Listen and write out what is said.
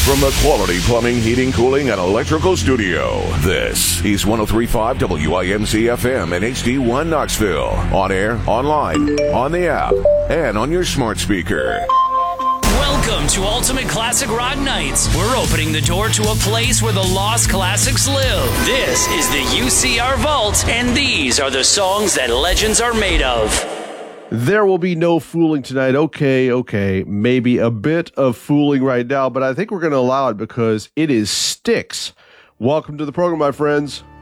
From the Quality Plumbing, Heating, Cooling, and Electrical Studio, this is 103.5 WIMC FM and HD1 Knoxville. On air, online, on the app, and on your smart speaker. Welcome to Ultimate Classic Rock Nights. We're opening the door to a place where the lost classics live. This is the UCR Vault, and these are the songs that legends are made of. There will be no fooling tonight. Okay. Maybe a bit of fooling right now, but I think we're going to allow it because it is Styx. Welcome to the program, my friends.